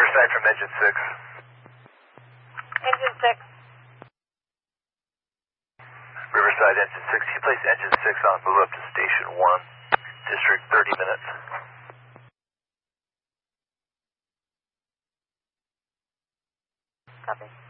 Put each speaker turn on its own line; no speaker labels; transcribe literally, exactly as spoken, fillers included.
Riverside from engine six.
Engine six.
Riverside, engine six. You place engine six on move up to station one. District thirty minutes.
Copy.